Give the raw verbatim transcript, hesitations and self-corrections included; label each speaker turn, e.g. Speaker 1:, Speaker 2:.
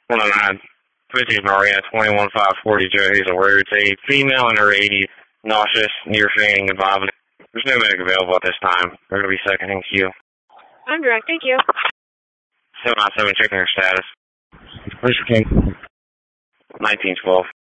Speaker 1: one oh nine, fifty Maria, twenty-one five forty Joe Hazel Road. It's a female in her eighties, nauseous, near fainting, and vomiting. There's no medic available at this time. We're going to be second in queue.
Speaker 2: I'm direct, thank you.
Speaker 1: seven nine seven, checking her status.
Speaker 3: Where's your king?
Speaker 1: nineteen twelve.